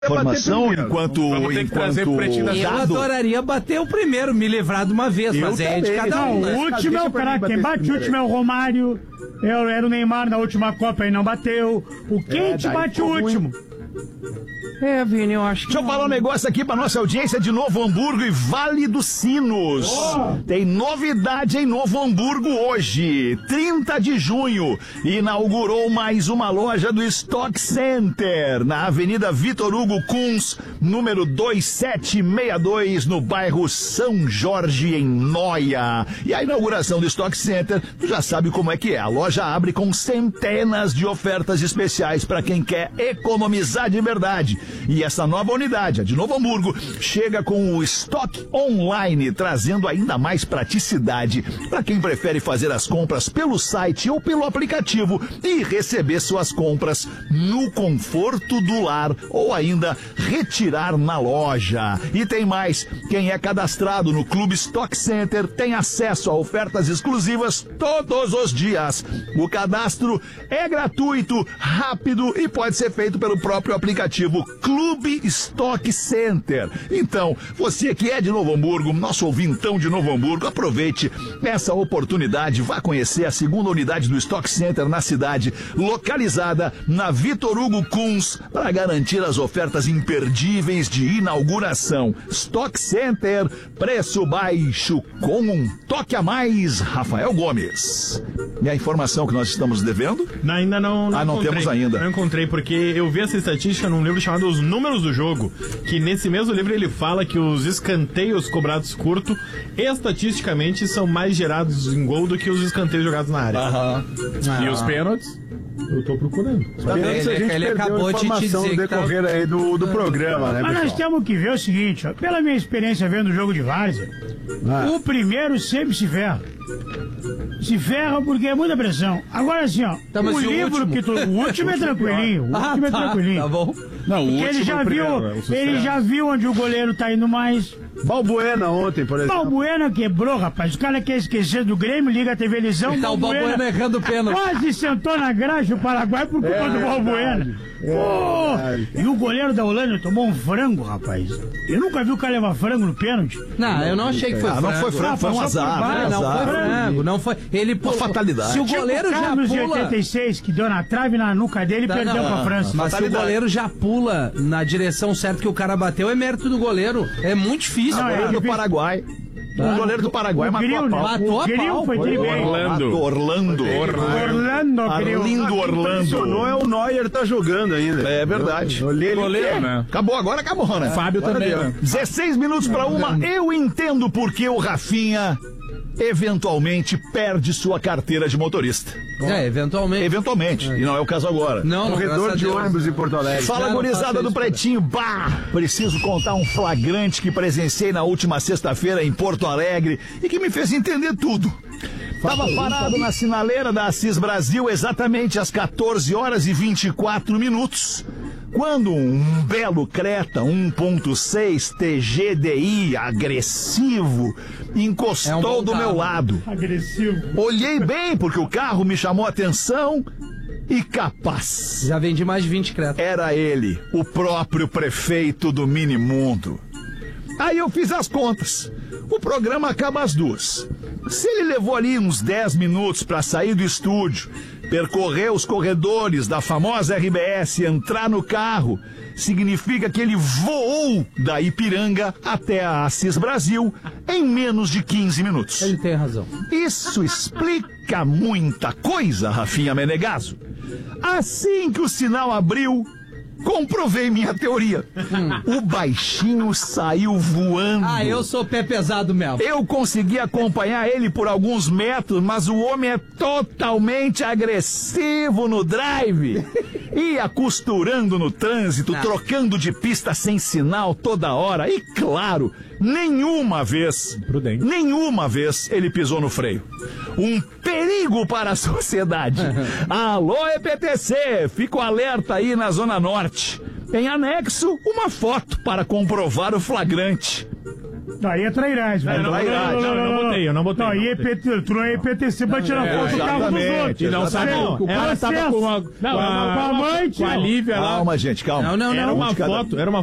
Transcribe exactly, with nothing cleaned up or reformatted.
Informação enquanto, enquanto eu adoraria bater o primeiro, me livrar de uma vez, eu mas também. É de cada um. Não, né? O último é o craque, quem bate o último é o Romário, eu, era o Neymar na última Copa e não bateu. O quente é, bate o último. É, Vini, eu acho que... Deixa eu falar um negócio aqui pra nossa audiência de Novo Hamburgo e Vale dos Sinos. Oh. Tem novidade em Novo Hamburgo hoje. trinta de junho, inaugurou mais uma loja do Stock Center, na Avenida Vitor Hugo Kunz, número dois sete seis dois, no bairro São Jorge, em Nóia. E a inauguração do Stock Center, tu já sabe como é que é. A loja abre com centenas de ofertas especiais para quem quer economizar de verdade. E essa nova unidade, a de Novo Hamburgo, chega com o estoque online, trazendo ainda mais praticidade para quem prefere fazer as compras pelo site ou pelo aplicativo e receber suas compras no conforto do lar ou ainda retirar na loja. E tem mais, quem é cadastrado no Clube Stock Center tem acesso a ofertas exclusivas todos os dias. O cadastro é gratuito, rápido e pode ser feito pelo próprio aplicativo Clube Stock Center. Então, você que é de Novo Hamburgo, nosso ouvintão de Novo Hamburgo, aproveite essa oportunidade, vá conhecer a segunda unidade do Stock Center na cidade, localizada na Vitor Hugo Kunz, para garantir as ofertas imperdíveis de inauguração. Stock Center, preço baixo com um toque a mais. Rafael Gomes. E a informação que nós estamos devendo? Não, ainda não, não Ah, não encontrei. temos ainda. Não encontrei, porque eu vi essa estatística num livro chamado Os Números do Jogo, que nesse mesmo livro ele fala que os escanteios cobrados curto, estatisticamente, são mais gerados em gol do que os escanteios jogados na área. Aham. Ah. E os pênaltis? Eu tô procurando. Tá vendo? Ele, A gente ele perdeu acabou a de te informação dizer no que decorrer tá... aí do, do programa, né, Mas nós pessoal? temos que ver o seguinte, ó, pela minha experiência vendo o jogo de várzea, Ah. o primeiro sempre se ferra. Se ferra porque é muita pressão. Agora assim, ó, Tá, mas o e o livro último? que tu... O último é tranquilinho, o Ah, último é tá, tranquilinho. tá bom. Não, o Porque último ele já é o viu, primeiro, é o sucesso. ele já viu onde o goleiro tá indo mais. Balbuena ontem, por exemplo. Balbuena quebrou, rapaz. O cara quer esquecer do Grêmio, liga a T V Lisão. Tá o Balbuena errando o pênalti. Quase sentou na graxa o Paraguai por culpa É do Balbuena. É Pô, verdade. e o goleiro da Holanda tomou um frango, rapaz. Eu nunca vi o cara levar frango no pênalti. Não, eu não achei que foi Ah, frango. não foi frango, foi um Passou por azar. baixo, Foi Não, não azar. foi frango, não foi. Ele pulou. fatalidade. Se o Tipo goleiro o já Carlos de pula. oitenta e seis, que deu na trave na nuca dele e Tá, perdeu não, pra França. Mas se o Fatalidade. goleiro já pula na direção certa que o cara bateu, é mérito do goleiro. É muito difícil. Não, O é goleiro do difícil. Paraguai. O goleiro do Paraguai O matou Gril, a pau. Matou o a Gril pau. foi Foi Gril. Orlando. Orlando. Orlando. Orlando, Gril. Arlindo Orlando. Não é o Neuer tá jogando ainda. É verdade. Eu olhei ele. Goleiro, né? Acabou agora, acabou, né? Fábio também, né? dezesseis minutos pra uma, eu entendo porque o Rafinha eventualmente perde sua carteira de motorista. É, eventualmente. Eventualmente, e não é o caso agora. Não, não, graças Corredor a de Deus. ônibus em Porto Alegre. Fala, Cara, gurizada faça do isso, Pretinho. Bah! Preciso contar um flagrante que presenciei na última sexta-feira em Porto Alegre e que me fez entender tudo. Tava parado na sinaleira da Assis Brasil exatamente às quatorze horas e vinte e quatro minutos, quando um belo Creta um ponto seis T G D I agressivo encostou É um bom do carro. meu lado. Agressivo. Olhei bem porque o carro me chamou a atenção e capaz. Já vendi mais de vinte cretas. Era ele, o próprio prefeito do Minimundo. Aí eu fiz as contas. O programa acaba às duas. Se ele levou ali uns dez minutos para sair do estúdio, percorrer os corredores da famosa R B S e entrar no carro, significa que ele voou da Ipiranga até a Assis Brasil em menos de quinze minutos. Ele tem razão. Isso explica muita coisa, Rafinha Menegaso. Assim que o sinal abriu, comprovei minha teoria. O baixinho saiu voando. Ah, eu sou pé pesado mesmo. Eu consegui acompanhar ele por alguns metros, mas o homem é totalmente agressivo no drive. Ia costurando no trânsito, Não. trocando de pista sem sinal toda hora. E claro, nenhuma vez, Prudente. nenhuma vez ele pisou no freio. Um perigo para a sociedade. Alô, E P T C, fico alerta aí na Zona Norte. Em anexo, uma foto para comprovar o flagrante. Aí é trairagem, velho. não, não, não, não, eu não botei, eu não botei, Não, não aí é botei. P T, tu não é I P T C pra tirar é, foto do carro dos exatamente, outros. E não sabe Sério, que o cara processo. tava com a, Não, com a, com a mãe, com a tio. Lívia lá. Calma, gente, calma. Não, não, Era não. uma de cada- foto, era uma